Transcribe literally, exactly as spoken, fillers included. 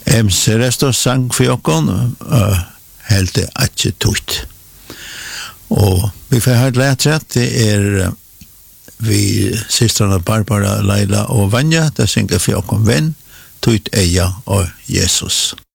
M C Restor sang for jokken, uh, helt det ikke tøyt. Og vi får hørt lætre, det er uh, vi systrene Barbara, Leila og Vanja, der synger for jokken venn, tøyt eia og Jesus.